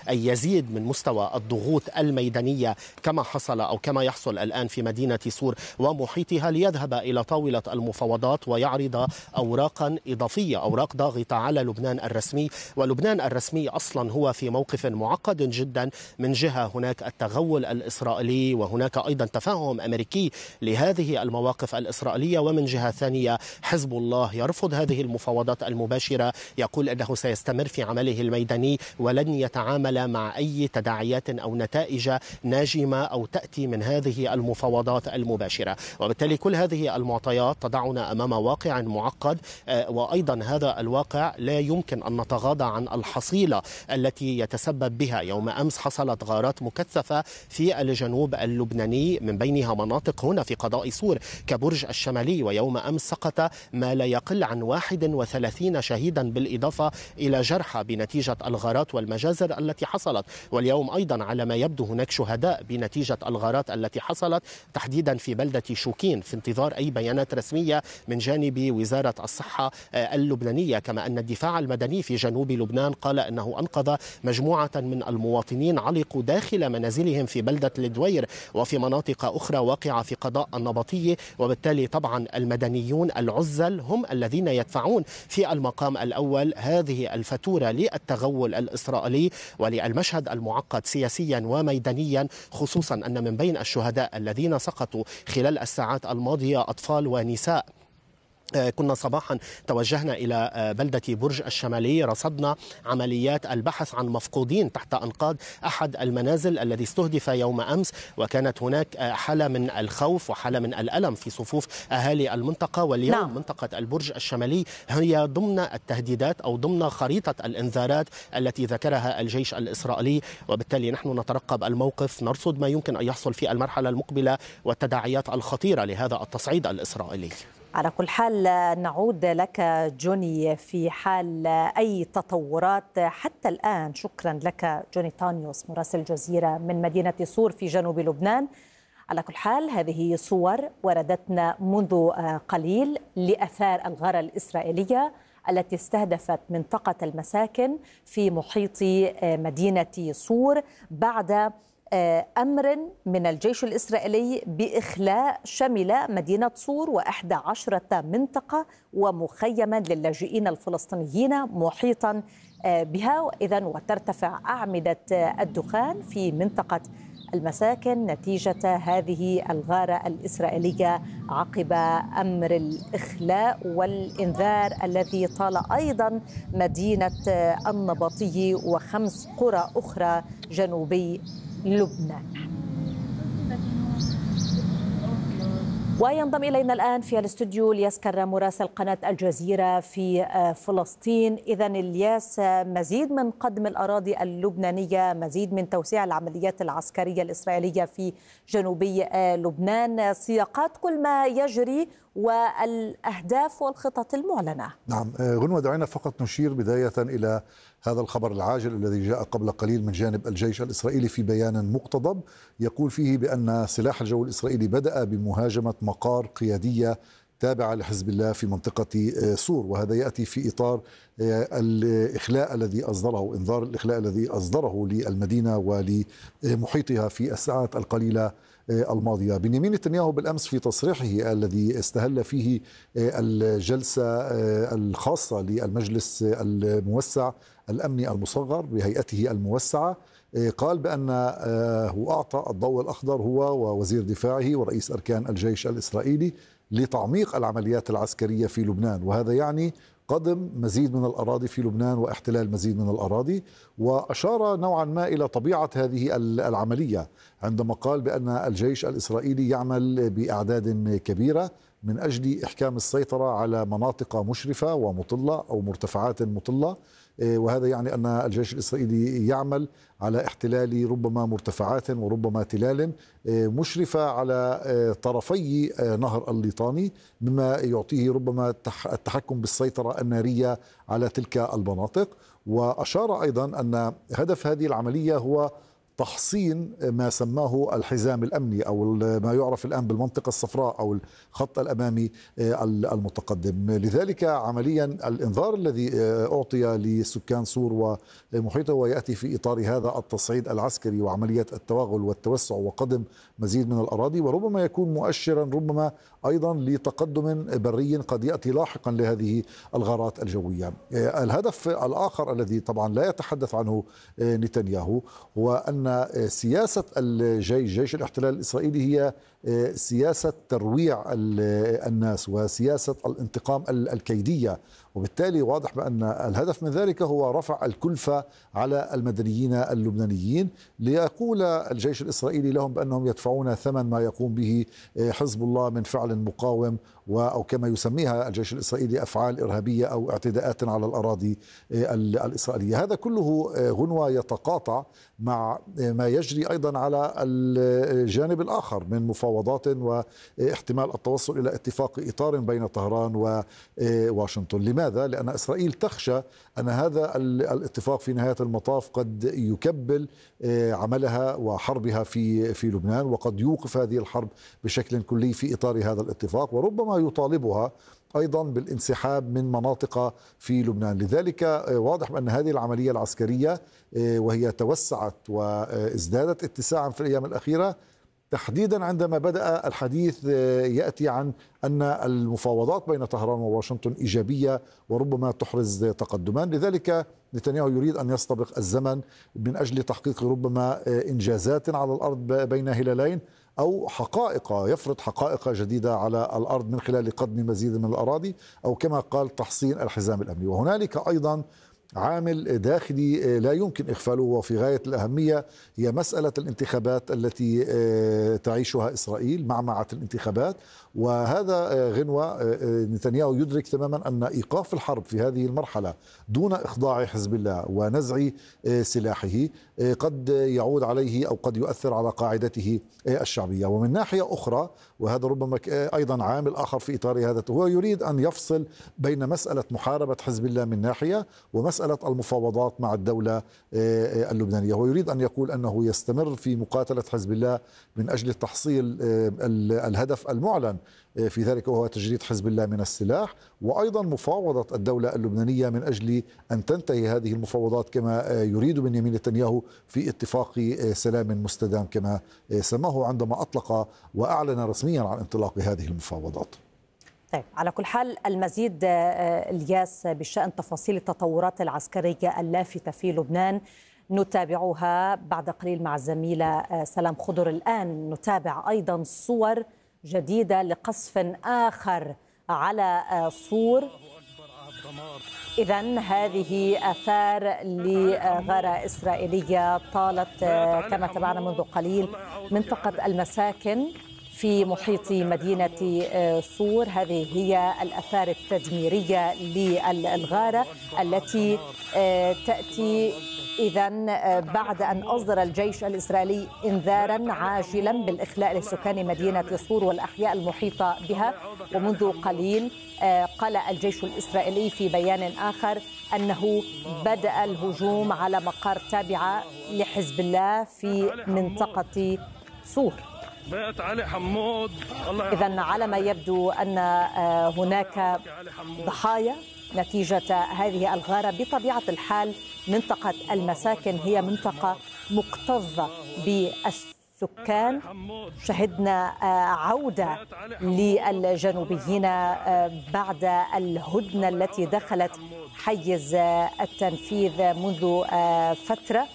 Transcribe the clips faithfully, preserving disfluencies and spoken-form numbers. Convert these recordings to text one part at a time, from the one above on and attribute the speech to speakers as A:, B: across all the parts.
A: أن يزيد من مستوى الضغوط الميدانية كما حصل أو كما يحصل الآن في مدينة صور ومحيطها، ليذهب إلى طاولة المفاوضات ويعرض أوراقا إضافية، أوراق ضاغطة على لبنان الرسمي. ولبنان الرسمي أصلا هو في موقف معقد جدا. من جهة هناك التغول الإسرائيلي، وهناك أيضا تفاهم أمريكي لهذه المواقف الإسرائيلية، ومن جهة ثانية حزب الله يرفض هذه المفاوضات المباشرة، يقول أنه سيستمر في عمله الميداني ولن يتعامل مع أي تداعيات أو نتائج ناجمة أو تأتي من هذه المفاوضات المباشرة. وبالتالي كل هذه المعطيات تضعنا أمام واقع معقد، وأيضا هذا الواقع لا يمكن أن نتغاضى عن الحصيلة التي يتسبب بها. يوم أمس حصلت غارات مكثفة في الجنوب اللبناني، من بينها مناطق هنا في قضاء صور كبرج الشمالي، ويوم أمس سقط ما لا يقل عن واحد وثلاثين شهيدا بالإضافة إلى جرحى بنتيجة الغارات والمجازر التي حصلت. واليوم أيضا على ما يبدو هناك شهداء بنتيجة الغارات التي حصلت تحديدا في بلدة شوكين، في انتظار أي بيانات رسمية من جانب وزارة الصحة اللبنانية. كما أن الدفاع المدني في جنوب لبنان قال أنه أنقذ مجموعة من المواطنين علقوا داخل منازلهم في بلدة الدوير وفي مناطق أخرى واقعة في قضاء النبطية. وبالتالي طبعا المدنيون العزل هم الذين يدفعون في المقام الأول هذه الفاتورة للتغول الإسرائيلي وللمشهد المعقد سياسيا وميدانيا، خصوصا أن من بين الشهداء الذين سقطوا خلال الساعات الماضية أطفال ونساء. كنا صباحا توجهنا إلى بلدة برج الشمالي، رصدنا عمليات البحث عن مفقودين تحت أنقاض أحد المنازل الذي استهدف يوم أمس، وكانت هناك حالة من الخوف وحالة من الألم في صفوف أهالي المنطقة. واليوم نعم. منطقة البرج الشمالي هي ضمن التهديدات أو ضمن خريطة الإنذارات التي ذكرها الجيش الإسرائيلي، وبالتالي نحن نترقب الموقف، نرصد ما يمكن أن يحصل في المرحلة المقبلة والتداعيات الخطيرة لهذا التصعيد الإسرائيلي.
B: على كل حال نعود لك جوني في حال أي تطورات حتى الآن. شكرا لك جوني تانيوس مراسل الجزيرة من مدينة صور في جنوب لبنان. على كل حال هذه صور وردتنا منذ قليل لأثار الغارة الإسرائيلية التي استهدفت منطقة المساكن في محيط مدينة صور بعد أمر من الجيش الإسرائيلي بإخلاء شمل مدينة صور وإحدى عشرة منطقة ومخيما للاجئين الفلسطينيين محيطا بها. إذن وترتفع أعمدة الدخان في منطقة المساكن نتيجة هذه الغارة الإسرائيلية عقب أمر الإخلاء والإنذار الذي طال أيضا مدينة النبطي وخمس قرى أخرى جنوبي لبنان. وينضم إلينا الآن في الاستوديو الياس كرة مراسل قناة الجزيرة في فلسطين. إذن الياس، مزيد من قدم الأراضي اللبنانية، مزيد من توسيع العمليات العسكرية الإسرائيلية في جنوبي لبنان، سياقات كل ما يجري والأهداف والخطط المعلنة.
C: نعم غنوة، دعينا فقط نشير بداية إلى هذا الخبر العاجل الذي جاء قبل قليل من جانب الجيش الإسرائيلي في بيان مقتضب يقول فيه بأن سلاح الجو الإسرائيلي بدأ بمهاجمة مقار قيادية تابعة لحزب الله في منطقة صور، وهذا يأتي في إطار الإخلاء الذي أصدره إنذار الإخلاء الذي أصدره للمدينة ولمحيطها في الساعات القليلة الماضية. بنيامين نتنياهو بالأمس في تصريحه الذي استهل فيه الجلسة الخاصة للمجلس الموسع الأمني المصغر بهيئته الموسعة قال بأنه أعطى الضوء الأخضر هو ووزير دفاعه ورئيس أركان الجيش الإسرائيلي لتعميق العمليات العسكرية في لبنان، وهذا يعني قدم مزيد من الأراضي في لبنان واحتلال مزيد من الأراضي. وأشار نوعا ما إلى طبيعة هذه العملية عندما قال بأن الجيش الإسرائيلي يعمل بأعداد كبيرة من أجل إحكام السيطرة على مناطق مشرفة ومطلة أو مرتفعات مطلة، وهذا يعني أن الجيش الإسرائيلي يعمل على احتلال ربما مرتفعات وربما تلال مشرفة على طرفي نهر الليطاني، مما يعطيه ربما التحكم بالسيطرة النارية على تلك المناطق. وأشار أيضا أن هدف هذه العملية هو تحصين ما سماه الحزام الأمني أو ما يعرف الآن بالمنطقة الصفراء أو الخط الأمامي المتقدم. لذلك عمليا الإنذار الذي أعطي لسكان صور ومحيطه ويأتي في إطار هذا التصعيد العسكري وعملية التوغل والتوسع وقدم مزيد من الأراضي، وربما يكون مؤشرا ربما أيضا لتقدم بري قد يأتي لاحقا لهذه الغارات الجوية. الهدف الآخر الذي طبعا لا يتحدث عنه نتنياهو هو أن سياسة الجيش جيش الاحتلال الإسرائيلي هي سياسة ترويع الناس وسياسة الانتقام الكيدية، وبالتالي واضح بأن الهدف من ذلك هو رفع الكلفة على المدنيين اللبنانيين، ليقول الجيش الإسرائيلي لهم بأنهم يدفعون ثمن ما يقوم به حزب الله من فعل مقاوم أو كما يسميها الجيش الإسرائيلي أفعال إرهابية أو اعتداءات على الأراضي الإسرائيلية. هذا كله غنوة يتقاطع مع ما يجري أيضا على الجانب الآخر من مفاوضات واحتمال التوصل إلى اتفاق إطار بين طهران وواشنطن. لماذا؟ لأن إسرائيل تخشى أن هذا الاتفاق في نهاية المطاف قد يكبل عملها وحربها في في لبنان، وقد يوقف هذه الحرب بشكل كلي في إطار هذا الاتفاق، وربما يطالبها أيضا بالانسحاب من مناطق في لبنان. لذلك واضح بأن هذه العملية العسكرية وهي توسعت وازدادت اتساعا في الأيام الأخيرة، تحديدا عندما بدأ الحديث يأتي عن أن المفاوضات بين طهران وواشنطن إيجابية وربما تحرز تقدما. لذلك نتنياهو يريد أن يستبق الزمن من أجل تحقيق ربما إنجازات على الأرض بين هلالين أو حقائق، يفرض حقائق جديدة على الأرض من خلال قدم مزيد من الأراضي أو كما قال تحصين الحزام الأمني. وهنالك أيضا عامل داخلي لا يمكن إغفاله وفي غاية الأهمية، هي مسألة الانتخابات التي تعيشها إسرائيل، معمعة الانتخابات. وهذا غنوة نتنياهو يدرك تماما أن إيقاف الحرب في هذه المرحلة دون إخضاع حزب الله ونزع سلاحه قد يعود عليه أو قد يؤثر على قاعدته الشعبية. ومن ناحية أخرى، وهذا ربما أيضا عامل آخر في إطار هذا، هو يريد أن يفصل بين مسألة محاربة حزب الله من ناحية ومسألة المفاوضات مع الدولة اللبنانية. هو يريد أن يقول أنه يستمر في مقاتلة حزب الله من أجل تحصيل الهدف المعلن في ذلك وهو تجريد حزب الله من السلاح، وأيضا مفاوضة الدولة اللبنانية من أجل أن تنتهي هذه المفاوضات كما يريد بنيامين نتنياهو في اتفاق سلام مستدام كما سماه عندما أطلق وأعلن رسميا عن انطلاق هذه المفاوضات.
B: طيب، على كل حال المزيد الياس بشأن تفاصيل التطورات العسكرية اللافتة في لبنان نتابعها بعد قليل مع الزميلة سلام خضر. الآن نتابع أيضا صور جديدة لقصف آخر على صور. إذن هذه آثار لغارة إسرائيلية طالت كما تابعنا منذ قليل منطقة المساكن في محيط مدينة صور. هذه هي الآثار التدميرية للغارة التي تأتي إذن بعد أن أصدر الجيش الإسرائيلي إنذارا عاجلا بالإخلاء لسكان مدينة صور والأحياء المحيطة بها. ومنذ قليل قال الجيش الإسرائيلي في بيان آخر أنه بدأ الهجوم على مقر تابعة لحزب الله في منطقة صور. إذن على ما يبدو أن هناك ضحايا نتيجة هذه الغارة. بطبيعة الحال منطقة المساكن هي منطقة مكتظة بالسكان. شهدنا عودة للجنوبيين بعد الهدنة التي دخلت حيز التنفيذ منذ فترة.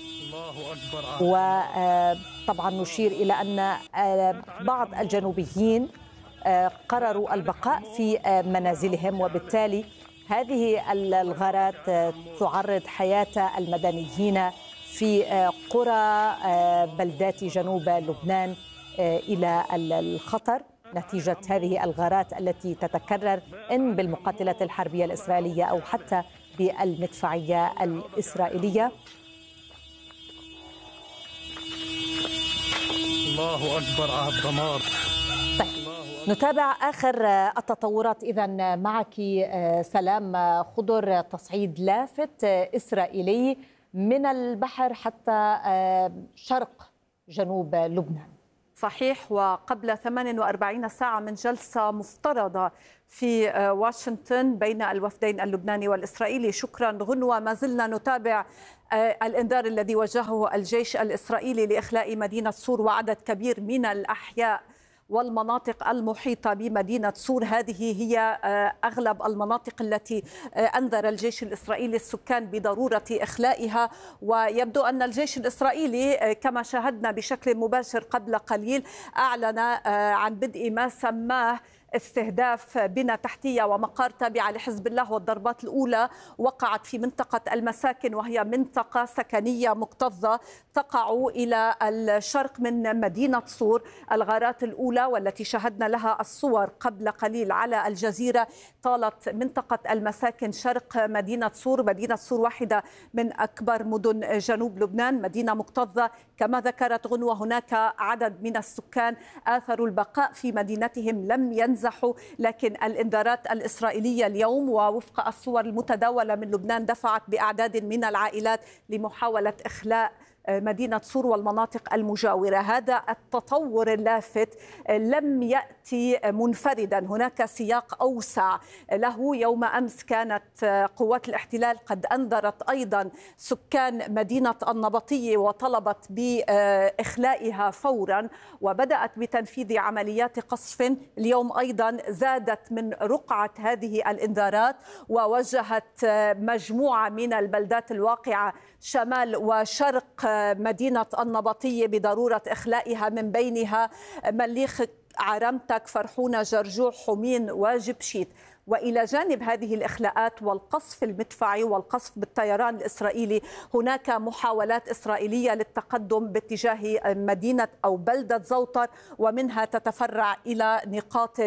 B: وطبعا نشير إلى أن بعض الجنوبيين قرروا البقاء في منازلهم، وبالتالي هذه الغارات تعرض حياة المدنيين في قرى بلدات جنوب لبنان إلى الخطر نتيجة هذه الغارات التي تتكرر إن بالمقاتلات الحربية الإسرائيلية أو حتى بالمدفعية الإسرائيلية.
D: الله أكبر على الدمار.
B: طيب، نتابع آخر التطورات إذن معك سلام خضر. تصعيد لافت إسرائيلي من البحر حتى شرق جنوب لبنان.
E: صحيح، وقبل ثمان وأربعين ساعة من جلسة مفترضة في واشنطن بين الوفدين اللبناني والإسرائيلي. شكرا غنوة. ما زلنا نتابع الإنذار الذي وجهه الجيش الإسرائيلي لإخلاء مدينة صور وعدد كبير من الأحياء والمناطق المحيطة بمدينة صور. هذه هي أغلب المناطق التي أنذر الجيش الإسرائيلي السكان بضرورة إخلائها. ويبدو أن الجيش الإسرائيلي كما شاهدنا بشكل مباشر قبل قليل أعلن عن بدء ما سماه استهداف بنى تحتية ومقار تابعة لحزب الله، والضربات الأولى وقعت في منطقة المساكن، وهي منطقة سكنية مكتظة تقع إلى الشرق من مدينة صور. الغارات الأولى والتي شاهدنا لها الصور قبل قليل على الجزيرة طالت منطقة المساكن شرق مدينة صور. مدينة صور واحدة من أكبر مدن جنوب لبنان، مدينة مكتظة كما ذكرت غنوة. هناك عدد من السكان آثروا البقاء في مدينتهم، لم ينزحوا، لكن الإنذارات الإسرائيلية اليوم ووفق الصور المتداولة من لبنان دفعت بأعداد من العائلات لمحاولة إخلاء مدينة صور والمناطق المجاورة. هذا التطور اللافت لم يأتي منفردا، هناك سياق أوسع له. يوم أمس كانت قوات الاحتلال قد أنذرت أيضا سكان مدينة النبطية وطلبت بإخلائها فورا، وبدأت بتنفيذ عمليات قصف. اليوم أيضا زادت من رقعة هذه الإنذارات ووجهت مجموعة من البلدات الواقعة شمال وشرق مدينة النبطية بضرورة إخلائها، من بينها مليخ، عرمتك، فرحونة، جرجوع، حمين وجبشيت. وإلى جانب هذه الإخلاءات والقصف المدفعي والقصف بالطيران الإسرائيلي، هناك محاولات إسرائيلية للتقدم باتجاه مدينة أو بلدة زوطر، ومنها تتفرع إلى نقاط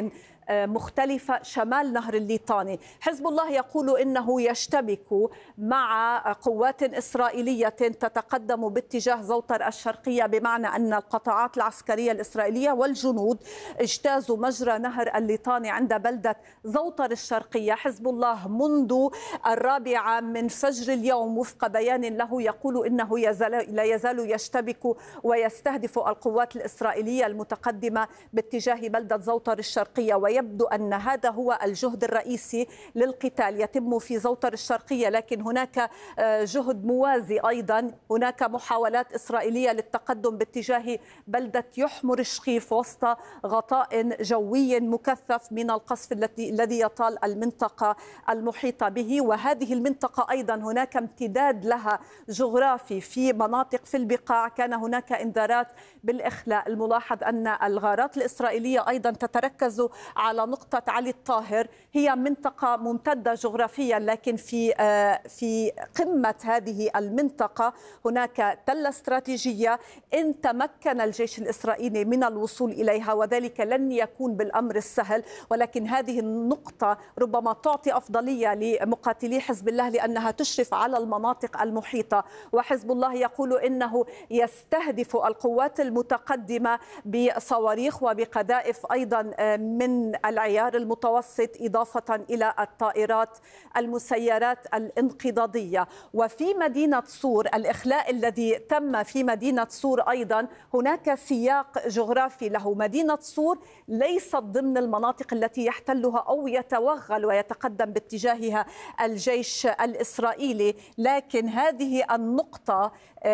E: مختلفة شمال نهر الليطاني. حزب الله يقول إنه يشتبك مع قوات إسرائيلية تتقدم باتجاه زوطر الشرقية، بمعنى أن القطاعات العسكرية الإسرائيلية والجنود اجتازوا مجرى نهر الليطاني عند بلدة زوطر الشرقية. حزب الله منذ الرابعة من فجر اليوم وفق بيان له يقول إنه يزال لا يزال يشتبك ويستهدف القوات الإسرائيلية المتقدمة باتجاه بلدة زوطر الشرقية، ويبدو أن هذا هو الجهد الرئيسي للقتال يتم في زوطر الشرقية. لكن هناك جهد موازي أيضا، هناك محاولات إسرائيلية للتقدم باتجاه بلدة يحمر الشقيف وسط غطاء جوي مكثف من القصف الذي يطال المنطقة المحيطة به. وهذه المنطقة أيضا هناك امتداد لها جغرافي في مناطق في البقاع كان هناك إنذارات بالإخلاء. الملاحظ أن الغارات الإسرائيلية أيضا تتركز على نقطة علي الطاهر، هي منطقة ممتدة جغرافيا، لكن في في قمة هذه المنطقة هناك تلة استراتيجية إن تمكن الجيش الإسرائيلي من الوصول إليها، وذلك لن يكون بالأمر السهل، ولكن هذه النقطة ربما تعطي أفضلية لمقاتلي حزب الله لأنها تشرف على المناطق المحيطة. وحزب الله يقول إنه يستهدف القوات المتقدمة بصواريخ وبقذائف أيضا من العيار المتوسط، إضافة إلى الطائرات المسيرات الانقضاضية. وفي مدينة صور الإخلاء الذي تم في مدينة صور أيضا هناك سياق جغرافي له. مدينة صور ليست ضمن المناطق التي يحتلها أو يتوغل ويتقدم باتجاهها الجيش الإسرائيلي، لكن هذه النقطة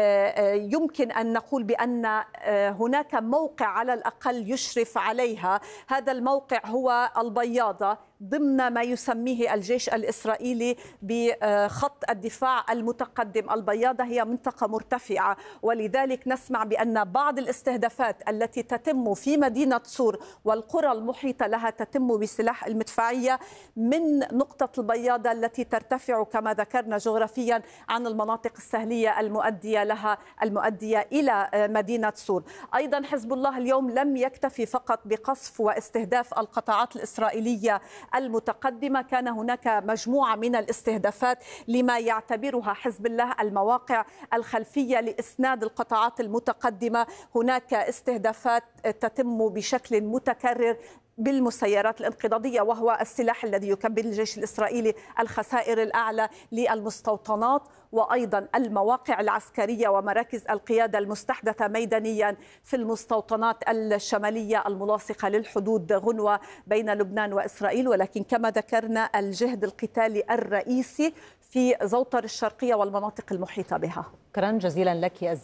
E: يمكن أن نقول بأن هناك موقع على الأقل يشرف عليها. هذا الموقع هو البياضة ضمن ما يسميه الجيش الإسرائيلي بخط الدفاع المتقدم. البياضة هي منطقة مرتفعة، ولذلك نسمع بأن بعض الاستهدافات التي تتم في مدينة صور والقرى المحيطة لها تتم بسلاح المدفعية من نقطة البياضة التي ترتفع كما ذكرنا جغرافيا عن المناطق السهلية المؤدية لها المؤدية إلى مدينة صور. أيضا حزب الله اليوم لم يكتفي فقط بقصف واستهداف القطاعات الإسرائيلية المتقدمة، كان هناك مجموعة من الاستهدافات لما يعتبرها حزب الله المواقع الخلفية لإسناد القطاعات المتقدمة. هناك استهدافات تتم بشكل متكرر بالمسيرات الانقضاضية، وهو السلاح الذي يكبد الجيش الإسرائيلي الخسائر الأعلى للمستوطنات، وأيضا المواقع العسكرية ومراكز القيادة المستحدثة ميدانيا في المستوطنات الشمالية الملاصقة للحدود غنوة بين لبنان وإسرائيل. ولكن كما ذكرنا الجهد القتالي الرئيسي في زوطر الشرقية والمناطق المحيطة بها.
B: شكرا جزيلا لك.